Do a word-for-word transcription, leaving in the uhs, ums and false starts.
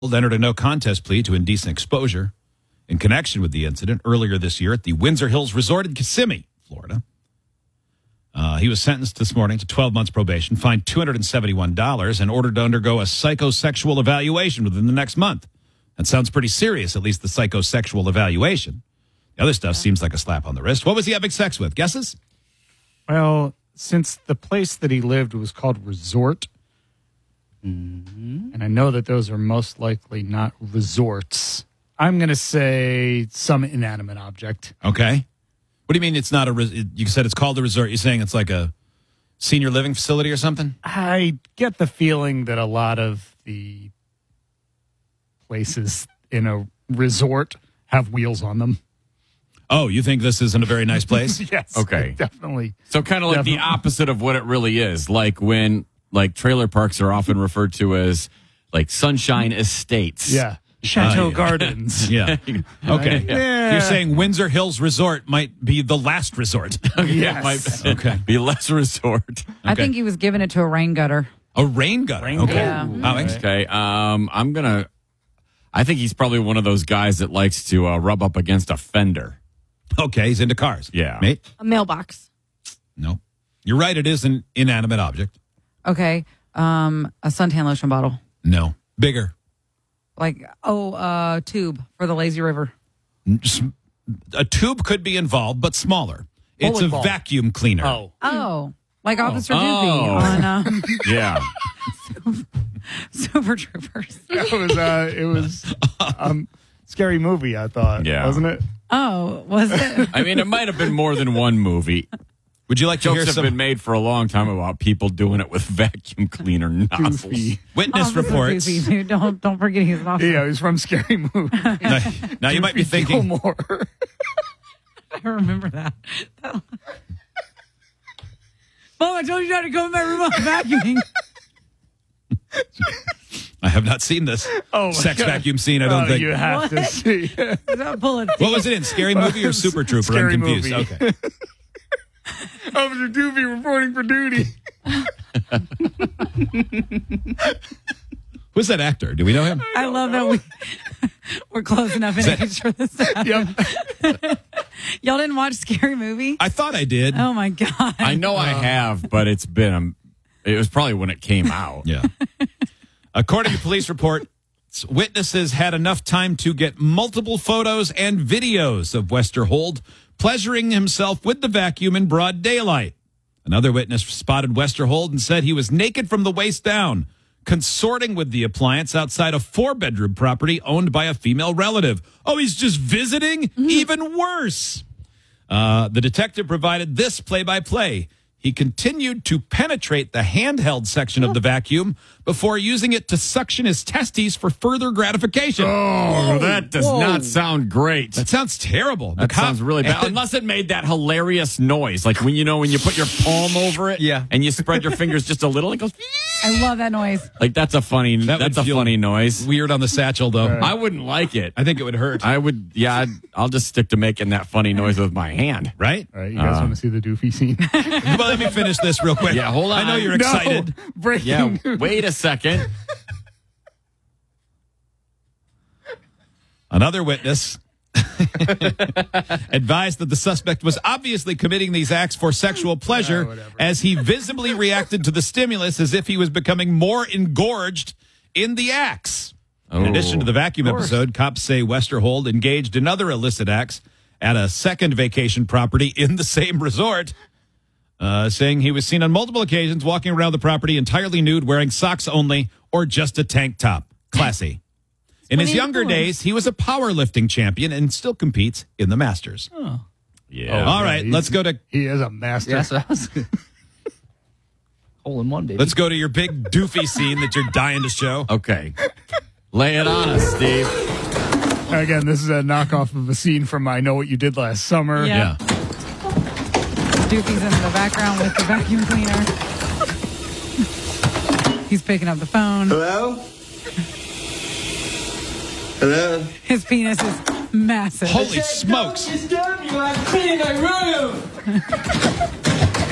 entered a no contest plea to indecent exposure in connection with the incident earlier this year at the Windsor Hills Resort in Kissimmee, Florida. Uh, he was sentenced this morning to twelve months probation, fined two hundred seventy-one dollars, and ordered to undergo a psychosexual evaluation within the next month. That sounds pretty serious, at least the psychosexual evaluation. The other stuff seems like a slap on the wrist. What was he having sex with? Guesses? Well, since the place that he lived was called Resort, mm-hmm. and I know that those are most likely not resorts, I'm going to say some inanimate object. Okay. What do you mean it's not a, res- you said it's called a resort. You're saying it's like a senior living facility or something? I get the feeling that a lot of the places in a resort have wheels on them. Oh, you think this isn't a very nice place? Yes. Okay. Definitely. So kind of like Definitely. the opposite of what it really is. Like when like trailer parks are often referred to as like Sunshine Estates. Yeah. Chateau Uh, yeah. Gardens. Yeah. Okay. Yeah. You're saying Windsor Hills Resort might be the last resort. Yes. Might Okay. be less resort. I think he was giving it to a rain gutter. A rain gutter. Rain okay. gutter. Yeah. Alex? Okay. Um, I'm gonna. I think he's probably one of those guys that likes to uh, rub up against a fender. Okay, he's into cars. Yeah. Mate? A mailbox. No. You're right, it is an inanimate object. Okay. Um, a suntan lotion bottle. No. Bigger. Like, oh, uh, tube for the lazy river. Just- A tube could be involved, but smaller. It's Bowling a ball. vacuum cleaner. Oh. Oh, like Officer Oh. Doofy on um, Yeah. Super Troopers. It was, uh, it was um, scary movie, I thought. Yeah. Wasn't it? Oh, was it? I mean, it might have been more than one movie. Would you like to hear Jokes have some been made for a long time about people doing it with vacuum cleaner nozzles. Goofy. witness Officer reports? Doofy, dude. Don't don't forget he's an officer. Yeah, it was from Scary Movie. Now, now you might be thinking, Gilmore. I remember that. Mom, I told you not to go in my room on vacuuming. I have not seen this Oh, my sex God. vacuum scene, I don't Oh, think. you have to What? see. Stop pulling What was it in? Scary Movie or Super Trooper? Scary I'm confused. Movie. Okay. Officer Doofy reporting for duty. Who's that actor? Do we know him? I love that we we're close enough in age for this. to happen. Yep. Y'all didn't watch Scary Movie? I thought I did. Oh my god! I know I have, but it's been. Um, it was probably when it came out. Yeah. According to police reports, witnesses had enough time to get multiple photos and videos of Westerhold pleasuring himself with the vacuum in broad daylight. Another witness spotted Westerhold and said he was naked from the waist down, consorting with the appliance outside a four-bedroom property owned by a female relative. Oh, he's just visiting? Mm-hmm. Even worse. Uh, the detective provided this play-by-play. He continued to penetrate the handheld section of the vacuum before using it to suction his testes for further gratification. Oh, that does Whoa. not sound great. That sounds terrible. The That cop- sounds really bad. Unless it made that hilarious noise, like when you know when you put your palm over it, Yeah. and you spread your fingers just a little, it goes. I love that noise. Like that's a funny. That that's would a feel funny noise. Weird on the satchel, though. I wouldn't like it. I think it would hurt. I would. Yeah, I'd, I'll just stick to making that funny noise with my hand. Right? All right, you guys Uh. want to see the Doofy scene? Well, let me finish this real quick. Yeah, hold I know on. you're No. excited. Breaking Yeah. news. Wait a second. Another witness advised that the suspect was obviously committing these acts for sexual pleasure Oh, whatever. as he visibly reacted to the stimulus as if he was becoming more engorged in the acts. In addition to the vacuum episode, cops say Westerhold engaged in other illicit acts at a second vacation property in the same resort, uh, saying he was seen on multiple occasions walking around the property entirely nude, wearing socks only, or just a tank top. Classy. In his What are you younger doing? days, he was a powerlifting champion and still competes in the Masters. Yeah. All right, he's- let's go to He is a master. Yes, I was. Hole in one, baby. let's go to your big doofy scene that you're dying to show. Okay. Lay it on us, Steve. Again, this is a knockoff of a scene from I Know What You Did Last Summer. Yeah. Doofy's in the background with the vacuum cleaner. He's picking up the phone. Hello? Hello? His penis is massive. Holy smokes! Disturb you, I'm cleaning my room!